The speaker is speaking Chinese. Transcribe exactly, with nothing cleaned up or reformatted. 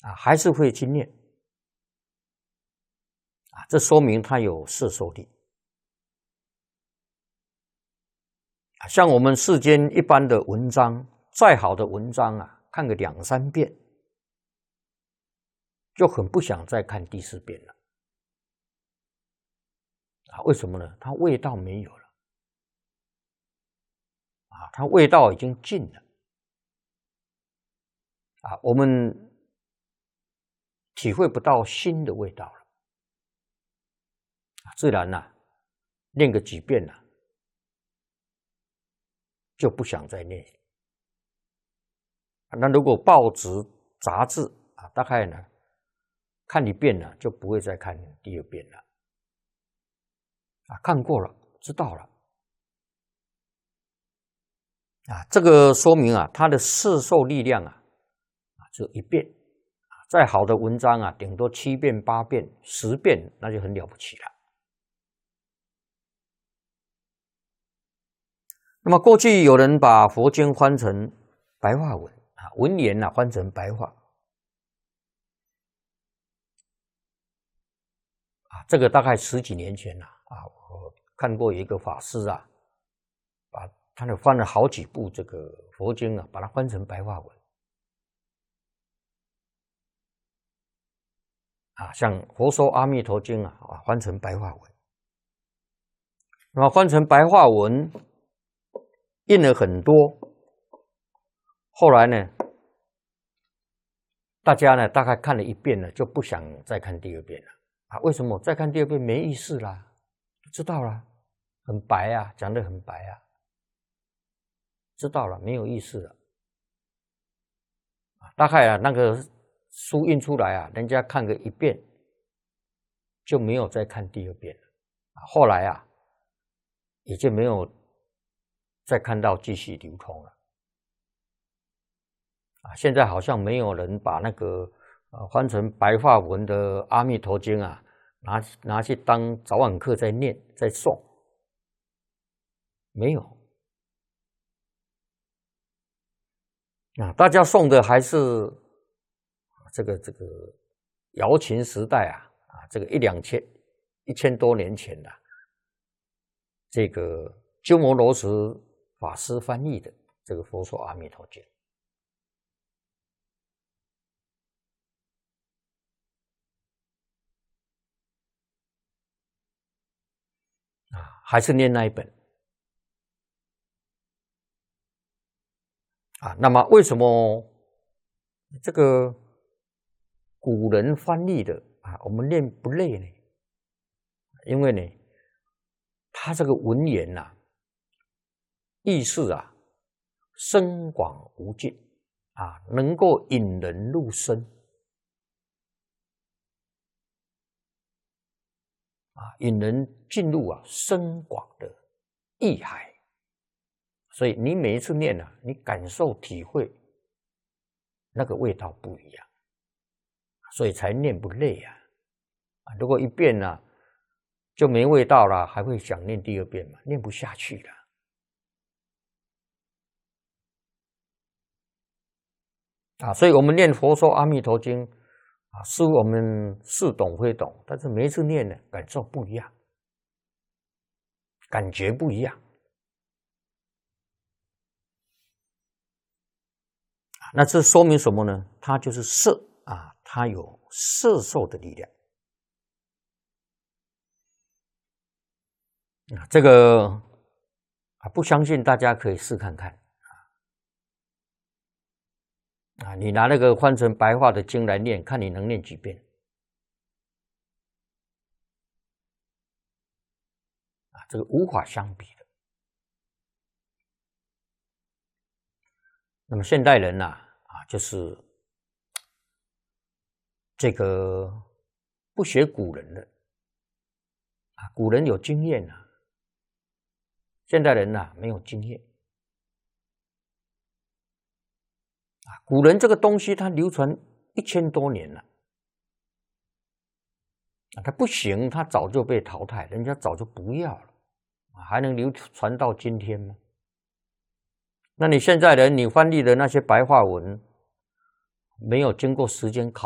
啊，还是会去念啊，这说明它有摄受力。像我们世间一般的文章，再好的文章啊，看个两三遍，就很不想再看第四遍了。啊，为什么呢？它味道没有了，啊，它味道已经尽了。啊，我们体会不到新的味道了，自然呐、啊，念个几遍呐、啊，就不想再念。那如果报纸、杂志啊，大概呢看一遍呢，就不会再看第二遍了。啊，看过了，知道了。啊，这个说明啊，它的摄受力量啊，啊，只有一遍。再好的文章啊，顶多七遍、八遍、十遍，那就很了不起了。那么过去有人把佛经翻成白话文啊，文言啊翻成白话啊，这个大概十几年前了啊，我看过一个法师啊，把他就翻了好几部这个佛经啊，把它翻成白话文啊，像《佛说阿弥陀经》啊，啊翻成白话文，那么翻成白话文。印了很多，后来呢，大家呢大概看了一遍了，就不想再看第二遍了啊？为什么？再看第二遍没意思啦，知道了，很白啊，讲得很白啊，知道了，没有意思了。大概啊，那个书印出来啊，人家看个一遍，就没有再看第二遍了。后来啊，也就没有再看到继续流通了。啊，现在好像没有人把那个呃翻成白话文的《阿弥陀经》啊，拿拿去当早晚课在念在诵，没有。啊，大家诵的还是这个这个瑶琴时代啊啊，这个一两千一千多年前的、啊、这个鸠摩罗什法师翻译的这个《佛说阿弥陀经》。啊，还是念那一本啊？那么为什么这个古人翻译的啊，我们念不累呢？因为呢，他这个文言呐、啊，意思啊，深广无尽啊，能够引人入深啊，引人进入啊深广的意海。所以你每一次念啊，你感受体会那个味道不一样，所以才念不累啊。如果一遍呢、啊、就没味道了，还会想念第二遍嘛？念不下去了。啊，所以我们念佛说阿弥陀经啊，是我们似懂非懂，但是每一次念呢，感受不一样，感觉不一样。那这说明什么呢？它就是摄啊，它有摄受的力量啊。这个啊，不相信大家可以试看看啊。你拿那个换成白话的经来念，看你能念几遍啊？这个无法相比的。那么现代人呐、啊，啊，就是这个不学古人的啊，古人有经验啊，现代人呐、啊、没有经验啊。古人这个东西它流传一千多年了啊，它不行，它早就被淘汰，人家早就不要了啊，还能流传到今天吗？那你现在人，你翻译的那些白话文，没有经过时间考